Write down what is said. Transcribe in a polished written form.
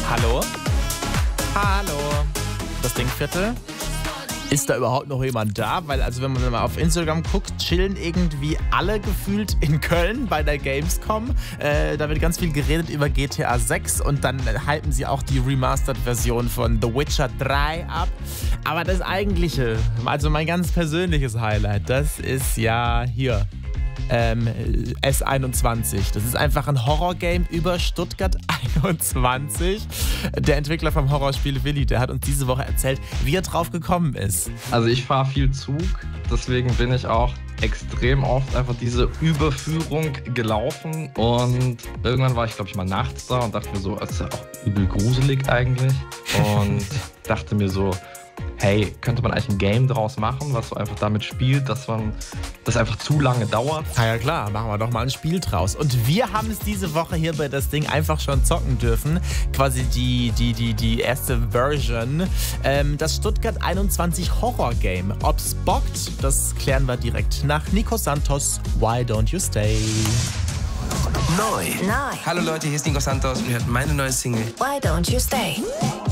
Hallo? Hallo? Das Dingviertel? Ist da überhaupt noch jemand da? Weil, also wenn man mal auf Instagram guckt, chillen irgendwie alle gefühlt in Köln bei der Gamescom. Da wird ganz viel geredet über GTA 6 und dann hypen sie auch die Remastered-Version von The Witcher 3 ab. Aber das eigentliche, also mein ganz persönliches Highlight, das ist ja hier. S21. Das ist einfach ein Horrorgame über Stuttgart 21. Der Entwickler vom Horrorspiel Willi, der hat uns diese Woche erzählt, wie er drauf gekommen ist. Also ich fahre viel Zug, deswegen bin ich auch extrem oft einfach diese Überführung gelaufen und irgendwann war ich, glaube ich, mal nachts da und dachte mir so, es ist ja auch übel gruselig eigentlich und dachte mir so, hey, könnte man eigentlich ein Game draus machen, was so einfach damit spielt, dass das einfach zu lange dauert? Na ja klar, machen wir doch mal ein Spiel draus. Und wir haben es diese Woche hier bei das Ding einfach schon zocken dürfen. Quasi die erste Version. Das Stuttgart 21 Horror Game. Ob's bockt, das klären wir direkt nach Nico Santos. Why Don't You Stay? Neu. Hallo Leute, hier ist Nico Santos und ihr hört meine neue Single. Why Don't You Stay?